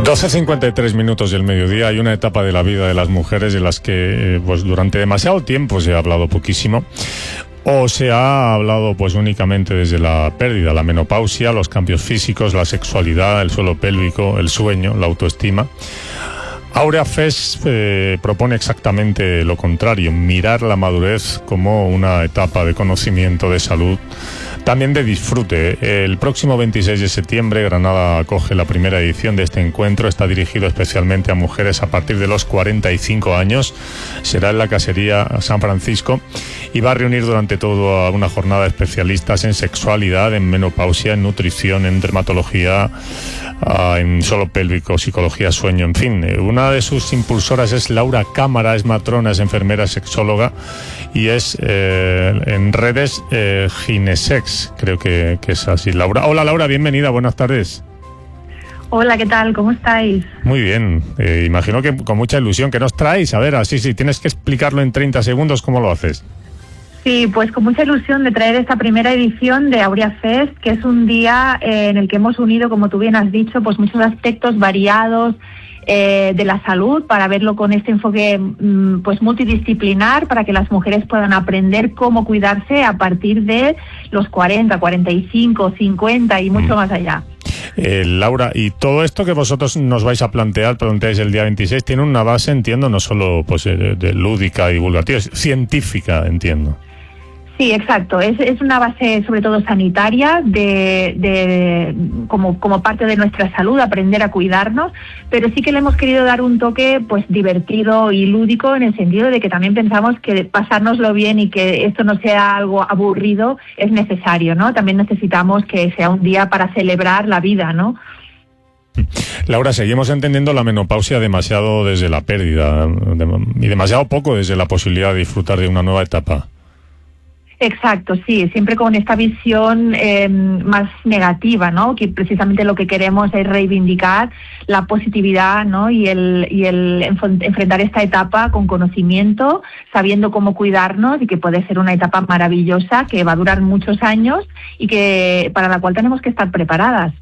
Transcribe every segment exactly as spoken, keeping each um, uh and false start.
doce cincuenta y tres minutos del mediodía. Hay una etapa de la vida de las mujeres de las que eh, pues durante demasiado tiempo se ha hablado poquísimo, o se ha hablado pues únicamente desde la pérdida, la menopausia, los cambios físicos, la sexualidad, el suelo pélvico, el sueño, la autoestima. Aurea Fest eh, propone exactamente lo contrario: mirar la madurez como una etapa de conocimiento, de salud, también de disfrute. El próximo veintiséis de septiembre Granada acoge la primera edición de este encuentro. Está dirigido especialmente a mujeres a partir de los cuarenta y cinco años. Será en la Casería San Francisco y va a reunir durante toda una jornada especialistas en sexualidad, en menopausia, en nutrición, en dermatología, en suelo pélvico, psicología, sueño, en fin. Una de sus impulsoras es Laura Cámara, es matrona, es enfermera, sexóloga y es eh, en redes eh, Ginesex, creo que, que es así. Laura, hola Laura, bienvenida, buenas tardes. Hola, ¿qué tal? ¿Cómo estáis? Muy bien, eh, imagino que con mucha ilusión. ¿Qué nos traéis? A ver, así sí, tienes que explicarlo en treinta segundos, ¿cómo lo haces? Sí, pues con mucha ilusión de traer esta primera edición de Aurea Fest, que es un día eh, en el que hemos unido, como tú bien has dicho, pues muchos aspectos variados eh, de la salud, para verlo con este enfoque mm, pues multidisciplinar, para que las mujeres puedan aprender cómo cuidarse a partir de los cuarenta, cuarenta y cinco, cincuenta y mucho mm. más allá. Eh, Laura, y todo esto que vosotros nos vais a plantear, planteáis el día veintiséis, tiene una base, entiendo, no solo pues de, de lúdica y divulgativa, es científica, entiendo. Sí, exacto. Es, es una base sobre todo sanitaria, de, de como, como parte de nuestra salud, aprender a cuidarnos, pero sí que le hemos querido dar un toque pues divertido y lúdico, en el sentido de que también pensamos que pasárnoslo bien y que esto no sea algo aburrido es necesario, ¿no? También necesitamos que sea un día para celebrar la vida, ¿no? Laura, seguimos entendiendo la menopausia demasiado desde la pérdida y demasiado poco desde la posibilidad de disfrutar de una nueva etapa. Exacto, sí, siempre con esta visión eh, más negativa, ¿no? Que precisamente lo que queremos es reivindicar la positividad, ¿no? Y el, y el enfrentar esta etapa con conocimiento, sabiendo cómo cuidarnos, y que puede ser una etapa maravillosa que va a durar muchos años y que para la cual tenemos que estar preparadas.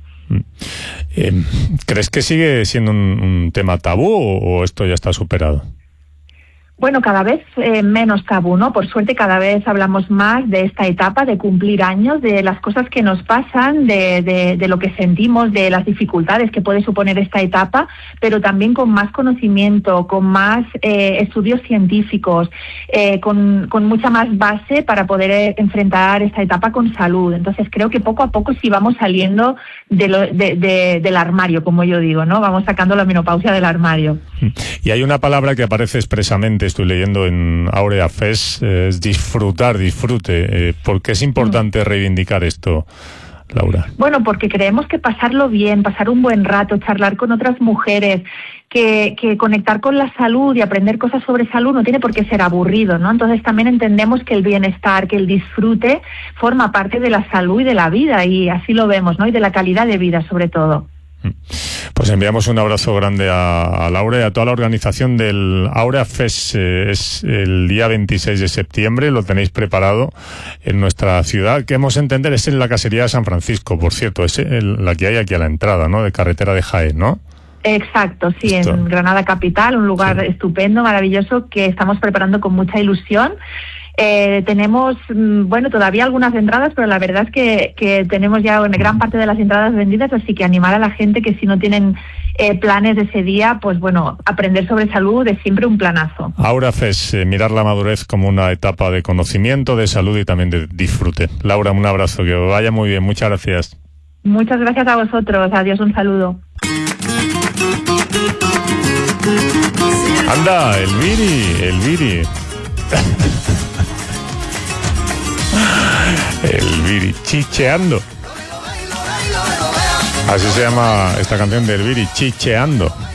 Eh, ¿Crees que sigue siendo un, un tema tabú o, o esto ya está superado? Bueno, cada vez eh, menos tabú, ¿no? Por suerte cada vez hablamos más de esta etapa, de cumplir años, de las cosas que nos pasan, de, de, de lo que sentimos, de las dificultades que puede suponer esta etapa, pero también con más conocimiento, con más eh, estudios científicos, eh, con, con mucha más base para poder eh, enfrentar esta etapa con salud. Entonces creo que poco a poco sí vamos saliendo de lo, de, de, del armario, como yo digo, ¿no? Vamos sacando la menopausia del armario. Y hay una palabra que aparece expresamente, estoy leyendo en Aurea Fest, eh, es disfrutar, disfrute. Eh, ¿Por qué es importante reivindicar esto, Laura? Bueno, porque creemos que pasarlo bien, pasar un buen rato, charlar con otras mujeres, que, que conectar con la salud y aprender cosas sobre salud no tiene por qué ser aburrido, ¿no? Entonces también entendemos que el bienestar, que el disfrute forma parte de la salud y de la vida, y así lo vemos, ¿no? Y de la calidad de vida, sobre todo. Pues enviamos un abrazo grande a, a Laura y a toda la organización del Aurea Fest. Eh, es el día veintiséis de septiembre, lo tenéis preparado en nuestra ciudad. Queremos entender, es en la Casería de San Francisco, por cierto, es el, la que hay aquí a la entrada, ¿no? De carretera de Jaén, ¿no? Exacto, sí, Esto. En Granada capital, un lugar sí. estupendo, maravilloso, que estamos preparando con mucha ilusión. Eh, tenemos, bueno, todavía algunas entradas, pero la verdad es que, que tenemos ya una gran parte de las entradas vendidas, así que animar a la gente que si no tienen eh, planes de ese día, pues bueno, aprender sobre salud es siempre un planazo. Aurea Fest, eh, mirar la madurez como una etapa de conocimiento, de salud y también de disfrute. Laura, un abrazo, que vaya muy bien, muchas gracias. Muchas gracias a vosotros, adiós, un saludo. Anda, el Viri, el Viri. El Viri, chicheando. Así se llama esta canción del Viri, chicheando.